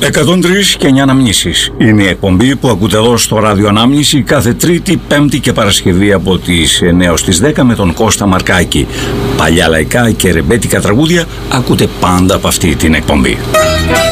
103 και 9 αναμνήσεις είναι η εκπομπή που ακούτε εδώ στο Ράδιο Ανάμνηση κάθε Τρίτη, Πέμπτη και Παρασκευή από τις 9 ως τις 10 με τον Κώστα Μαρκάκη. Παλιά λαϊκά και ρεμπέτικα τραγούδια ακούτε πάντα από αυτή την εκπομπή.